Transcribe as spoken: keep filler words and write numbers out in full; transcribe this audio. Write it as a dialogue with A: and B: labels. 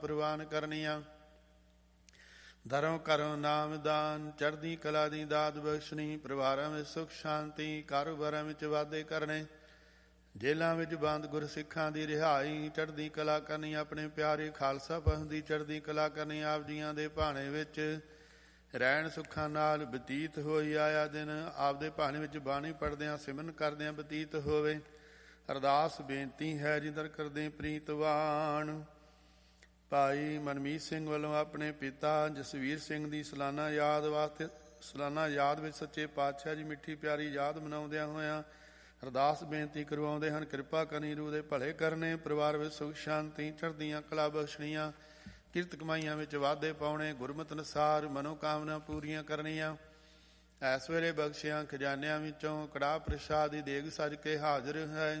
A: ਪ੍ਰਵਾਨ ਕਰਨੀਆਂ। ਧਰਮ ਕਰਮ ਨਾਮ ਦਾਨ, ਚੜ੍ਹਦੀ ਕਲਾ ਦੀ ਦਾਤ ਬਖਸ਼ਣੀ। ਪਰਿਵਾਰਾਂ ਵਿੱਚ ਸੁਖ ਸ਼ਾਂਤੀ, ਕਾਰੋਬਾਰਾਂ ਵਿੱਚ ਵਾਧੇ ਕਰਨੇ। ਜੇਲ੍ਹਾਂ ਵਿੱਚ ਬੰਦ ਗੁਰਸਿੱਖਾਂ ਦੀ ਰਿਹਾਈ, ਚੜ੍ਹਦੀ ਕਲਾ ਕਰਨੀ। ਆਪਣੇ ਪਿਆਰੇ ਖਾਲਸਾ ਪੰਥ ਦੀ ਚੜ੍ਹਦੀ ਕਲਾ ਕਰਨੀ। ਆਪ ਜੀਆਂ ਦੇ ਭਾਣੇ ਵਿੱਚ ਰਹਿਣ ਸੁੱਖਾਂ ਨਾਲ ਬਤੀਤ ਹੋਈ ਆਇਆ ਦਿਨ ਆਪਦੇ ਭਾਣੇ ਵਿੱਚ ਬਾਣੀ ਪੜ੍ਹਦਿਆਂ ਸਿਮਰਨ ਕਰਦਿਆਂ ਬਤੀਤ ਹੋਵੇ। ਅਰਦਾਸ ਬੇਨਤੀ ਹੈ ਜਿਦਰ ਕਰਦੇ ਪ੍ਰੀਤਵਾਨ। ਭਾਈ ਮਨਮੀਤ ਸਿੰਘ ਵੱਲੋਂ ਆਪਣੇ ਪਿਤਾ ਜਸਵੀਰ ਸਿੰਘ ਦੀ ਸਾਲਾਨਾ ਯਾਦ ਵਾਸਤੇ ਸਾਲਾਨਾ ਯਾਦ ਵਿੱਚ ਸੱਚੇ ਪਾਤਸ਼ਾਹ ਦੀ ਮਿੱਠੀ ਪਿਆਰੀ ਯਾਦ ਮਨਾਉਂਦਿਆਂ ਹੋਇਆਂ ਅਰਦਾਸ ਬੇਨਤੀ ਕਰਵਾਉਂਦੇ ਹਨ। ਕਿਰਪਾ ਕਰਨੀ, ਰੂਹ ਦੇ ਭਲੇ ਕਰਨੇ, ਪਰਿਵਾਰ ਵਿੱਚ ਸੁਖ ਸ਼ਾਂਤੀ, ਚੜ੍ਹਦੀਆਂ ਕਲਾ ਬਖਸ਼ਣੀਆਂ, ਕਿਰਤ ਕਮਾਈਆਂ ਵਿੱਚ ਵਾਧੇ ਪਾਉਣੇ, ਗੁਰਮਤਿ ਅਨੁਸਾਰ ਮਨੋਕਾਮਨਾ ਪੂਰੀਆਂ ਕਰਨੀਆਂ। ਇਸ ਵੇਲੇ ਬਖਸ਼ਿਆਂ ਖਜ਼ਾਨਿਆਂ ਵਿੱਚੋਂ ਕੜਾਹ ਪ੍ਰਸ਼ਾਦ ਦੀ ਦੇਗ ਸਜ ਕੇ ਹਾਜ਼ਰ ਹੈ।